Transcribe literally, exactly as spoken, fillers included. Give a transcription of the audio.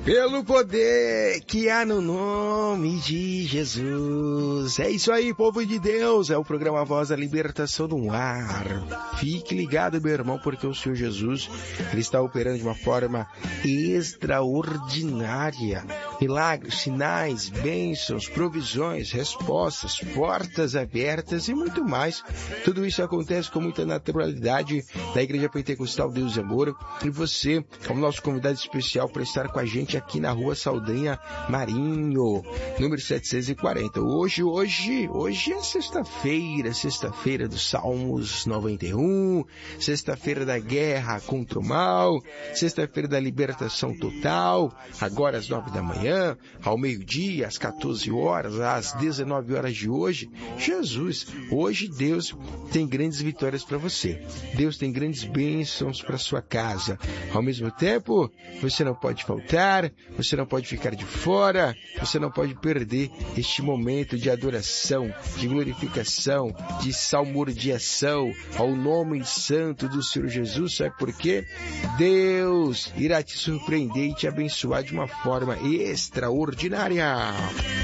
Pelo poder que há no nome de Jesus. É isso aí, povo de Deus. É o programa Voz da Libertação no ar. Fique ligado, meu irmão, porque o Senhor Jesus, Ele está operando de uma forma extraordinária. Milagres, sinais, bênçãos, provisões, respostas, portas abertas e muito mais. Tudo isso acontece com muita naturalidade na Igreja Pentecostal Deus e Amor. E você é o nosso convidado especial para estar com a gente aqui na Rua Saldanha Marinho, número setecentos e quarenta. Hoje, hoje, hoje é sexta-feira, sexta-feira dos Salmos noventa e um, sexta-feira da guerra contra o mal, sexta-feira da libertação total, agora às nove da manhã, ao meio-dia, às quatorze horas, às dezenove horas de hoje. Jesus, hoje Deus tem grandes vitórias para você. Deus tem grandes bênçãos para sua casa. Ao mesmo tempo, você não pode faltar, você não pode ficar de fora, você não pode perder este momento de adoração, de glorificação, de salmodiação ao nome santo do Senhor Jesus. Sabe por quê? Deus irá te surpreender e te abençoar de uma forma extraordinária.